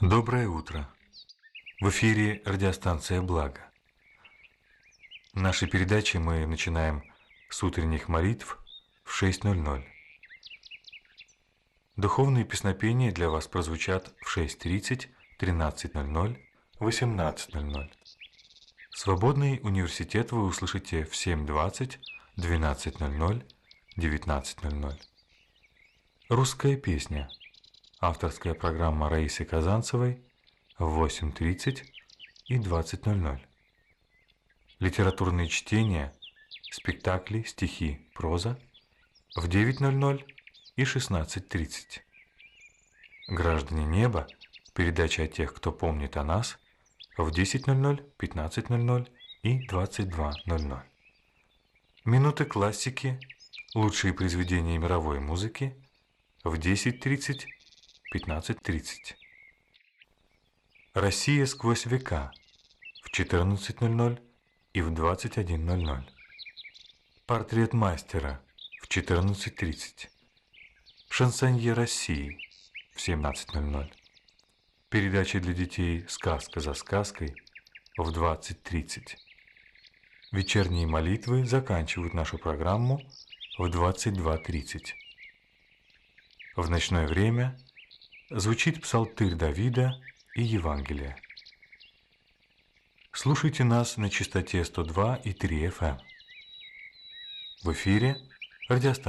Доброе утро! В эфире радиостанция «Благо». Наши передачи мы начинаем с утренних молитв в 6:00. Духовные песнопения для вас прозвучат в 6:30, 13:00, 18:00. Свободный университет вы услышите в 7:20, 12:00, 19:00. Русская песня. Авторская программа Раисы Казанцевой в 8:30 и 20:00. Литературные чтения, спектакли, стихи, проза в 9:00 и 16:30. Граждане неба, передача о тех, кто помнит о нас, в 10:00, 15:00 и 22:00. Минуты классики, лучшие произведения мировой музыки в 10:30, 15:30. Россия сквозь века в 14:00 и в 21:00. Портрет мастера в 14:30. Шансонье России в 17:00. Передача для детей «Сказка за сказкой» в 20:30. Вечерние молитвы заканчивают нашу программу в 22:30. В ночное время звучит псалтырь Давида и Евангелие. Слушайте нас на частоте 102,3 FM. В эфире радиостанция